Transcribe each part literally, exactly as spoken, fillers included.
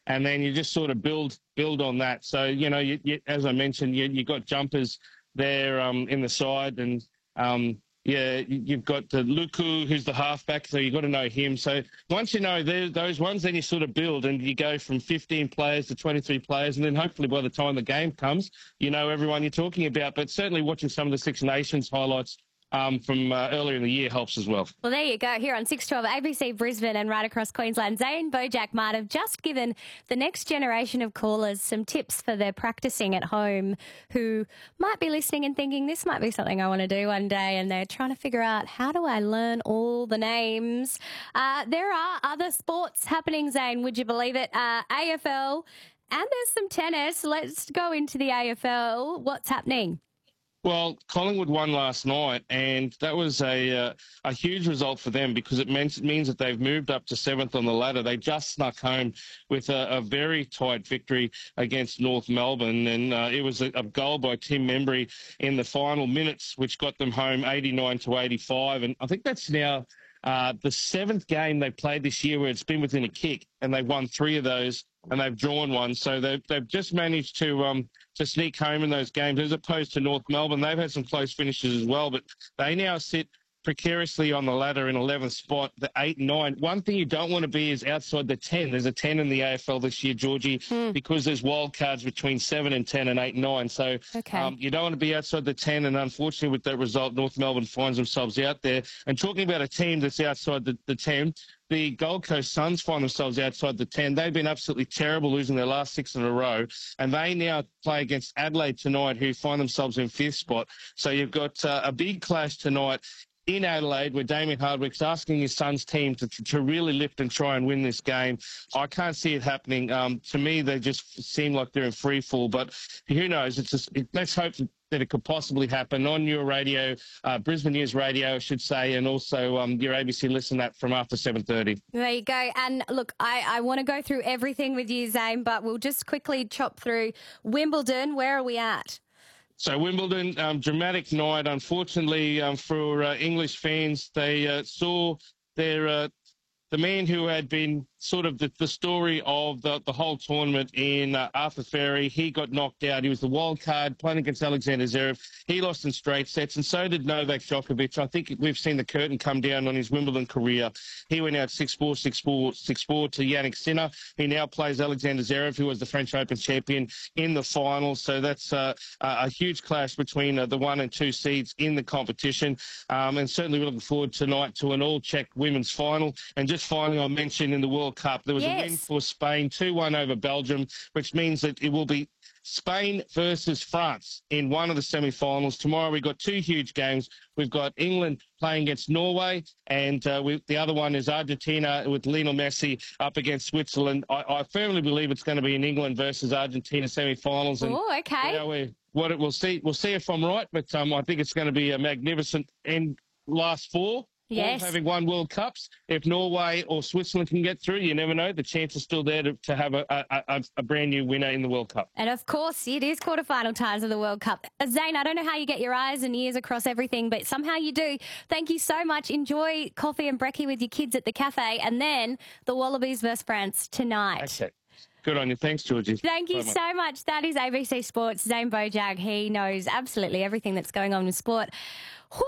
and then you just sort of build build on that. So, you know, you, you, as I mentioned, you, you've got jumpers there um, in the side, and um, yeah, you've got the Luku, who's the halfback, so you've got to know him. So once you know those ones, then you sort of build, and you go from fifteen players to twenty-three players, and then hopefully by the time the game comes, you know everyone you're talking about. But certainly watching some of the Six Nations highlights Um, from uh, earlier in the year helps as well. Well, there you go. Here on six twelve A B C Brisbane and right across Queensland, Zane Bojack might have just given the next generation of callers some tips for their practicing at home who might be listening and thinking this might be something I want to do one day, and they're trying to figure out how do I learn all the names. Uh, there are other sports happening, Zane, would you believe it? Uh, A F L, and there's some tennis. Let's go into the A F L. What's happening? Well, Collingwood won last night, and that was a uh, a huge result for them because it means, it means that they've moved up to seventh on the ladder. They just snuck home with a, a very tight victory against North Melbourne, and uh, it was a, a goal by Tim Membry in the final minutes, which got them home eighty-nine to eighty-five. And I think that's now uh, the seventh game they played this year where it's been within a kick, and they've won three of those, and they've drawn one. So they've, they've just managed to um, to sneak home in those games, as opposed to North Melbourne. They've had some close finishes as well, but they now sit precariously on the ladder in eleventh spot, the eight and nine. One thing you don't want to be is outside the ten. There's a ten in the A F L this year, Georgie, mm. because there's wild cards between seven and ten and eight and nine. So okay. um, you don't want to be outside the ten, and unfortunately with that result, North Melbourne finds themselves out there. And talking about a team that's outside the, the ten, the Gold Coast Suns find themselves outside the ten. They've been absolutely terrible, losing their last six in a row, and they now play against Adelaide tonight, who find themselves in fifth spot. So you've got uh, a big clash tonight in Adelaide, where Damien Hardwick's asking his Suns team to, to really lift and try and win this game. I can't see it happening. Um, to me, they just seem like they're in free fall, but who knows? It's just, it, let's hope that it could possibly happen on your radio, uh, Brisbane News Radio, I should say, and also um, your A B C Listen App from after seven thirty. There you go. And look, I, I want to go through everything with you, Zane, but we'll just quickly chop through Wimbledon. Where are we at? So Wimbledon, um, dramatic night. Unfortunately, um, for uh, English fans, they uh, saw their uh, the man who had been sort of the, the story of the, the whole tournament in uh, Arthur Ferry. He got knocked out. He was the wild card playing against Alexander Zverev. He lost in straight sets, and so did Novak Djokovic. I think we've seen the curtain come down on his Wimbledon career. He went out six four, six four, six four to Yannick Sinner. He now plays Alexander Zverev, who was the French Open champion, in the final. So that's uh, a huge clash between uh, the one and two seeds in the competition. Um, and certainly we're looking forward tonight to an all-Czech women's final. And just finally, I'll mention in the World Cup, there was yes. a win for Spain, two one over Belgium, which means that it will be Spain versus France in one of the semi-finals. Tomorrow we've got two huge games. We've got England playing against Norway, and uh, we, the other one is Argentina with Lionel Messi up against Switzerland. I, I firmly believe it's going to be an England versus Argentina semi-finals. Oh, okay. You know, we, what it, we'll see, we'll see if I'm right, but um, I think it's going to be a magnificent end last four. Yes. All having won World Cups. If Norway or Switzerland can get through, you never know. The chance is still there to, to have a, a, a brand new winner in the World Cup. And of course, it is quarterfinal times of the World Cup. Zane, I don't know how you get your eyes and ears across everything, but somehow you do. Thank you so much. Enjoy coffee and brekkie with your kids at the cafe, and then the Wallabies versus France tonight. Okay. Good on you. Thanks, Georgie. Thank you Bye, so much. That is A B C Sports' Zane Bojack. He knows absolutely everything that's going on in sport. Whew.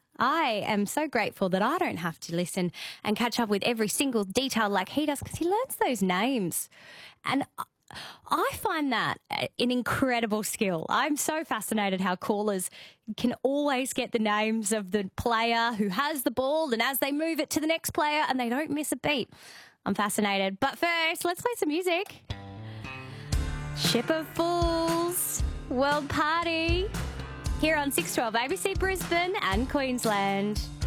I am so grateful that I don't have to listen and catch up with every single detail like he does, because he learns those names. And I find that an incredible skill. I'm so fascinated how callers can always get the names of the player who has the ball, and as they move it to the next player, and they don't miss a beat. I'm fascinated. But first, let's play some music. Ship of Fools, World Party, here on six twelve A B C Brisbane and Queensland.